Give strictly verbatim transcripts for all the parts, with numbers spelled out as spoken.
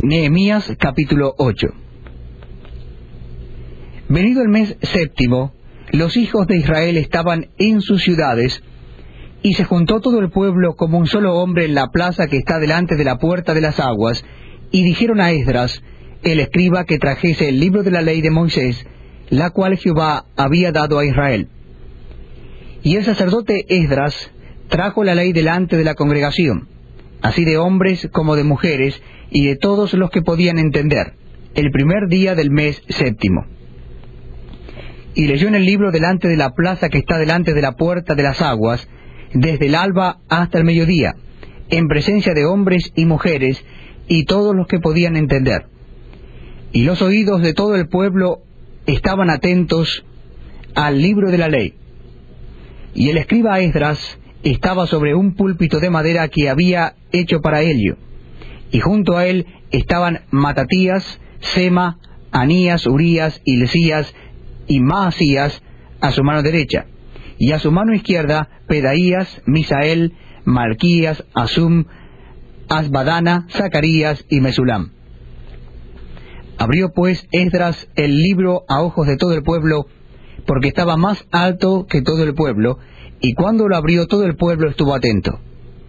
Nehemías capítulo ocho. Venido el mes séptimo, los hijos de Israel estaban en sus ciudades, y se juntó todo el pueblo como un solo hombre en la plaza que está delante de la puerta de las aguas, y dijeron a Esdras, el escriba, que trajese el libro de la ley de Moisés, la cual Jehová había dado a Israel. Y el sacerdote Esdras trajo la ley delante de la congregación, así de hombres como de mujeres, y de todos los que podían entender, el primer día del mes séptimo. Y leyó en el libro delante de la plaza que está delante de la puerta de las aguas, desde el alba hasta el mediodía, en presencia de hombres y mujeres, y todos los que podían entender. Y los oídos de todo el pueblo estaban atentos al libro de la ley. Y el escriba Esdras estaba sobre un púlpito de madera que había hecho para ello, y junto a él estaban Matatías, Sema, Anías, Urías, Hilcías y Maasías a su mano derecha, y a su mano izquierda Pedaías, Misael, Malquías, Asum, Asbadana, Zacarías y Mesulam. Abrió pues Esdras el libro a ojos de todo el pueblo, porque estaba más alto que todo el pueblo, y cuando lo abrió todo el pueblo estuvo atento.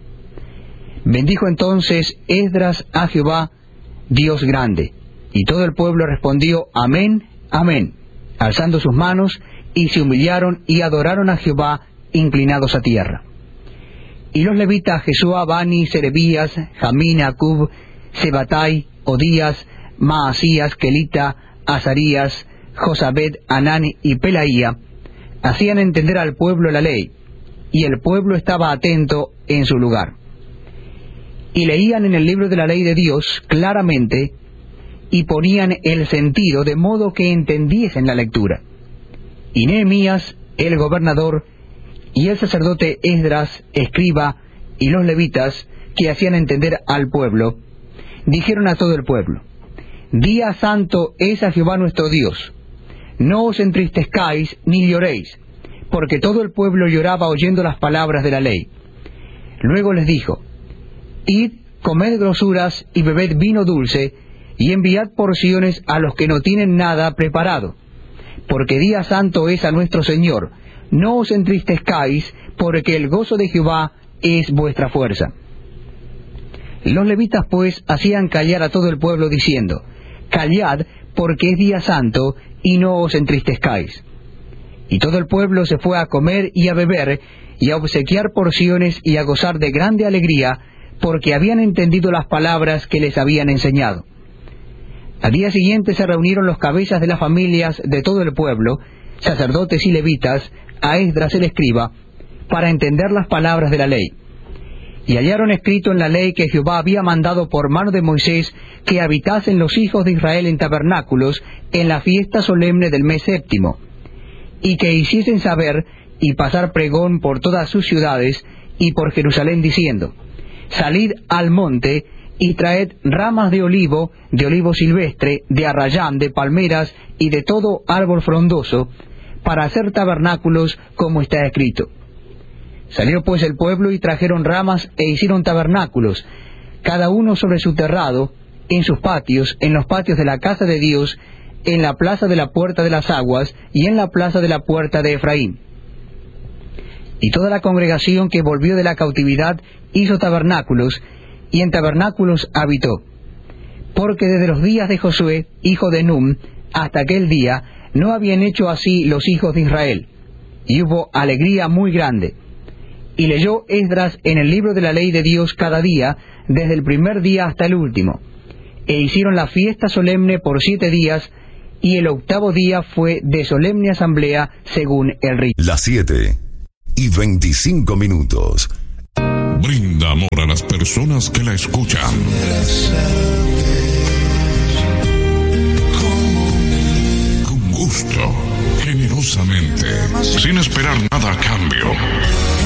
Bendijo entonces Esdras a Jehová, Dios grande, y todo el pueblo respondió Amén, Amén, alzando sus manos, y se humillaron y adoraron a Jehová, inclinados a tierra. Y los levitas Jesúa, Bani, Serebías, Jamín, Acub, Sebatai, Odías, Maasías, Kelita, Azarías, Josabed, Anán y Pelaía hacían entender al pueblo la ley, y el pueblo estaba atento en su lugar. Y leían en el libro de la ley de Dios claramente, y ponían el sentido de modo que entendiesen la lectura. Y Nehemías, el gobernador, y el sacerdote Esdras, escriba, y los levitas, que hacían entender al pueblo, dijeron a todo el pueblo, Día santo es a Jehová nuestro Dios. No os entristezcáis ni lloréis, porque todo el pueblo lloraba oyendo las palabras de la ley. Luego les dijo, Id, comed grosuras y bebed vino dulce, y enviad porciones a los que no tienen nada preparado, porque día santo es a nuestro Señor. No os entristezcáis, porque el gozo de Jehová es vuestra fuerza. Los levitas pues hacían callar a todo el pueblo diciendo, Callad, porque es día santo, y no os entristezcáis. Y todo el pueblo se fue a comer y a beber, y a obsequiar porciones y a gozar de grande alegría, porque habían entendido las palabras que les habían enseñado. Al día siguiente se reunieron los cabezas de las familias de todo el pueblo, sacerdotes y levitas, a Esdras el escriba, para entender las palabras de la ley. Y hallaron escrito en la ley que Jehová había mandado por mano de Moisés que habitasen los hijos de Israel en tabernáculos en la fiesta solemne del mes séptimo, y que hiciesen saber y pasar pregón por todas sus ciudades y por Jerusalén diciendo, Salid al monte y traed ramas de olivo, de olivo silvestre, de arrayán, de palmeras y de todo árbol frondoso, para hacer tabernáculos como está escrito. Salió pues el pueblo y trajeron ramas e hicieron tabernáculos, cada uno sobre su terrado, en sus patios, en los patios de la casa de Dios, en la plaza de la puerta de las aguas y en la plaza de la puerta de Efraín. Y toda la congregación que volvió de la cautividad hizo tabernáculos, y en tabernáculos habitó. Porque desde los días de Josué, hijo de Num, hasta aquel día, no habían hecho así los hijos de Israel, y hubo alegría muy grande. Y leyó Esdras en el libro de la ley de Dios cada día, desde el primer día hasta el último. E hicieron la fiesta solemne por siete días, y el octavo día fue de solemne asamblea según el rito. Las siete y veinticinco minutos. Brinda amor a las personas que la escuchan. Con gusto, generosamente, sin esperar nada a cambio.